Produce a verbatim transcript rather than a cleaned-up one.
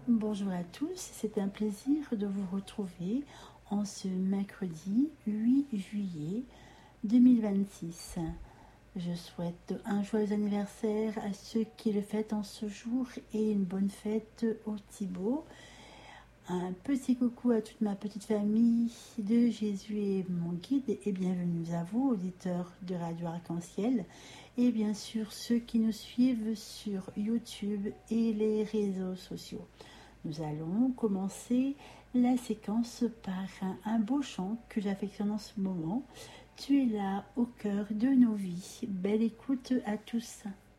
Bonjour à tous, c'est un plaisir de vous retrouver en ce mercredi huit juillet deux mille vingt-six. Je souhaite un joyeux anniversaire à ceux qui le fêtent en ce jour et une bonne fête au Thibaut. Un petit coucou à toute ma petite famille de Jésus et mon guide et bienvenue à vous, auditeurs de Radio Arc-en-Ciel et bien sûr ceux qui nous suivent sur YouTube et les réseaux sociaux. Nous allons commencer la séquence par un, un beau chant que j'affectionne en ce moment. Tu es là au cœur de nos vies. Belle écoute à tous.